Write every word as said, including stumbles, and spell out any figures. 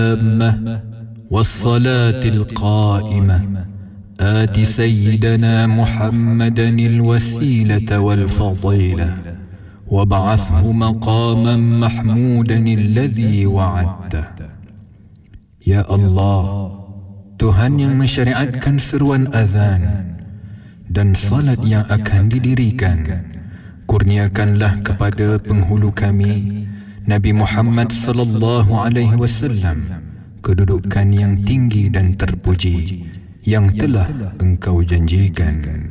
والصلاة القائمة آت سيدنا محمدا الوسيلة والفضيلة وابعثه مقاما محمودا الذي وعدته. Ya Allah, Tuhan yang mensyariatkan seruan azan dan salat yang akan didirikan, kurniakanlah kepada penghulu kami Nabi Muhammad sallallahu alaihi wasallam kedudukan yang tinggi dan terpuji yang telah Engkau janjikan.